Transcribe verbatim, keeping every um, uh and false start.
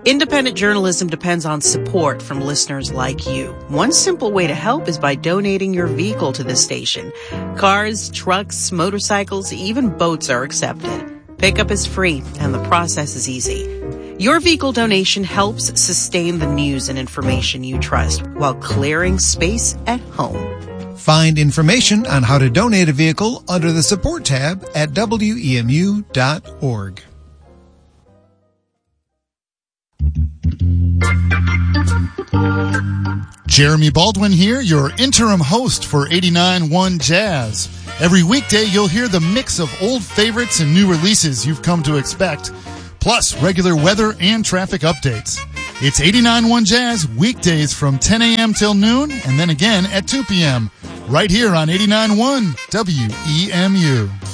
Independent journalism depends on support from listeners like you. One simple way to help is by donating your vehicle to this station. Cars, trucks, motorcycles, even boats are accepted. Pickup is free and the process is easy. Your vehicle donation helps sustain the news and information you trust while clearing space at home. Find information on how to donate a vehicle under the support tab at W E M U dot org. Jeremy Baldwin here, your interim host for eighty-nine point one Jazz. Every weekday you'll hear the mix of old favorites and new releases you've come to expect, plus regular weather and traffic updates. It's eighty-nine point one Jazz weekdays from ten a.m. till noon and then again at two p.m. right here on eighty-nine point one W E M U.